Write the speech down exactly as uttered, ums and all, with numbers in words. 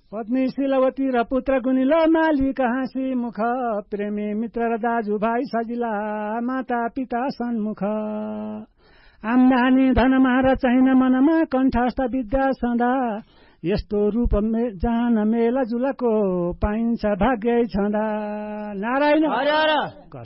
पत्नी शीलवती र पुत्र गुनिल मालिक हाँसी मुख प्रेमी मित्र र दाजुभाइ सजिला माता पिता सन्मुख आम्दानी धनमा र चाहिन मनमा कण्ठस्थ विद्या सदा यस्तो रूप जान मेला जुलको पाइन्छ भाग्य छँदा नारायण